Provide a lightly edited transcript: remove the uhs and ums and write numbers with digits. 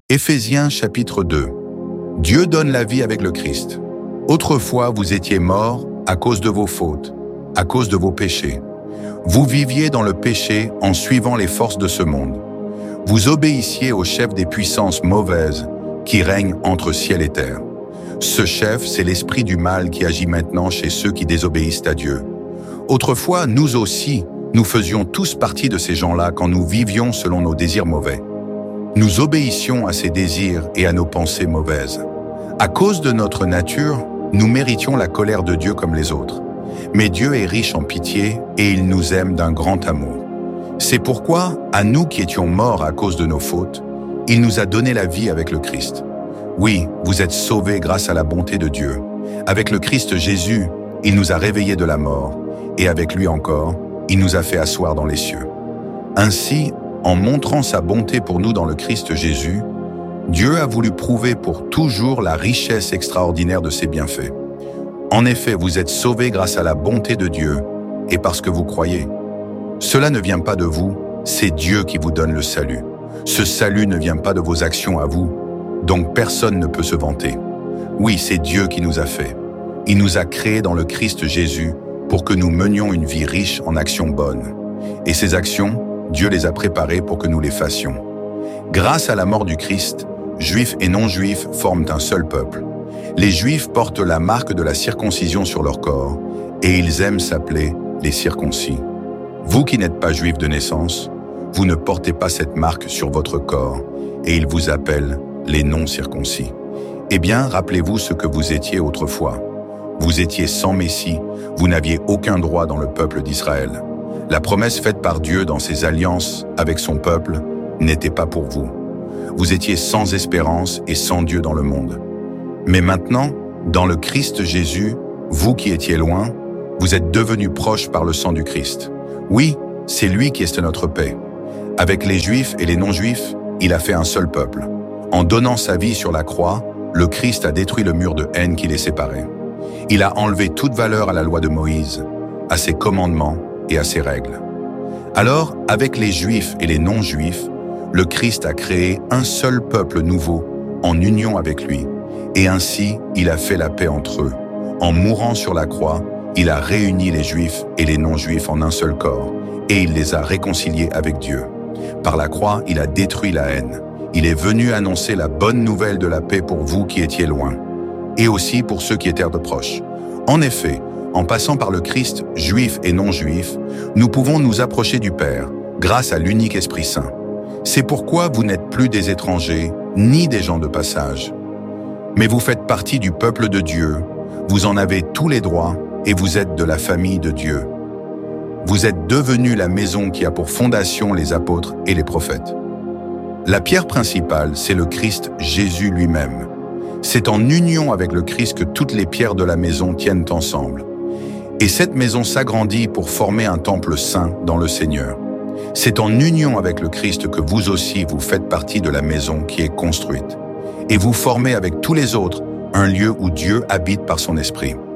Éphésiens chapitre 2. Dieu donne la vie avec le Christ. Autrefois, vous étiez morts à cause de vos fautes, à cause de vos péchés. Vous viviez dans le péché en suivant les forces de ce monde. Vous obéissiez au chef des puissances mauvaises qui règnent entre ciel et terre. Ce chef, c'est l'esprit du mal qui agit maintenant chez ceux qui désobéissent à Dieu. Autrefois, nous aussi, nous faisions tous partie de ces gens-là quand nous vivions selon nos désirs mauvais. Nous obéissions à ces désirs et à nos pensées mauvaises. À cause de notre nature, nous méritions la colère de Dieu comme les autres. Mais Dieu est riche en pitié et il nous aime d'un grand amour. C'est pourquoi, à nous qui étions morts à cause de nos fautes, il nous a donné la vie avec le Christ. Oui, vous êtes sauvés grâce à la bonté de Dieu. Avec le Christ Jésus, il nous a réveillés de la mort, et avec lui encore, il nous a fait asseoir dans les cieux. Ainsi, en montrant sa bonté pour nous dans le Christ Jésus, Dieu a voulu prouver pour toujours la richesse extraordinaire de ses bienfaits. En effet, vous êtes sauvés grâce à la bonté de Dieu et parce que vous croyez. Cela ne vient pas de vous, c'est Dieu qui vous donne le salut. Ce salut ne vient pas de vos actions à vous, donc personne ne peut se vanter. Oui, c'est Dieu qui nous a fait. Il nous a créés dans le Christ Jésus pour que nous menions une vie riche en actions bonnes. Et ces actions, Dieu les a préparées pour que nous les fassions. Grâce à la mort du Christ, Juifs et non-Juifs forment un seul peuple. Les Juifs portent la marque de la circoncision sur leur corps et ils aiment s'appeler les circoncis. Vous qui n'êtes pas Juifs de naissance, vous ne portez pas cette marque sur votre corps et ils vous appellent les non-circoncis. Eh bien, rappelez-vous ce que vous étiez autrefois. Vous étiez sans Messie, vous n'aviez aucun droit dans le peuple d'Israël. La promesse faite par Dieu dans ses alliances avec son peuple n'était pas pour vous. Vous étiez sans espérance et sans Dieu dans le monde. Mais maintenant, dans le Christ Jésus, vous qui étiez loin, vous êtes devenus proches par le sang du Christ. Oui, c'est lui qui est notre paix. Avec les Juifs et les non-Juifs, il a fait un seul peuple. En donnant sa vie sur la croix, le Christ a détruit le mur de haine qui les séparait. Il a enlevé toute valeur à la loi de Moïse, à ses commandements et à ses règles. Alors, avec les Juifs et les non-Juifs, le Christ a créé un seul peuple nouveau en union avec lui, et ainsi il a fait la paix entre eux. En mourant sur la croix, il a réuni les Juifs et les non-Juifs en un seul corps, et il les a réconciliés avec Dieu. Par la croix, il a détruit la haine. Il est venu annoncer la bonne nouvelle de la paix pour vous qui étiez loin, et aussi pour ceux qui étaient de proches. En effet, en passant par le Christ, Juifs et non-Juifs, nous pouvons nous approcher du Père, grâce à l'unique Esprit Saint. C'est pourquoi vous n'êtes plus des étrangers, ni des gens de passage. Mais vous faites partie du peuple de Dieu, vous en avez tous les droits, et vous êtes de la famille de Dieu. Vous êtes devenus la maison qui a pour fondation les apôtres et les prophètes. La pierre principale, c'est le Christ Jésus lui-même. C'est en union avec le Christ que toutes les pierres de la maison tiennent ensemble. Et cette maison s'agrandit pour former un temple saint dans le Seigneur. C'est en union avec le Christ que vous aussi vous faites partie de la maison qui est construite. Et vous formez avec tous les autres un lieu où Dieu habite par son esprit.